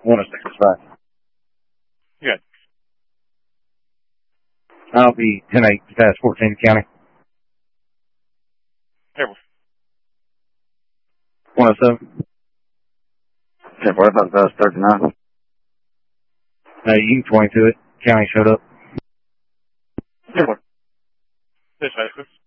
106.5. Good. I'll be 10-8, past 14 county. Terrible. 107. 10-45, past 39. You can 22 it. County showed up. Terrible. Dispatch,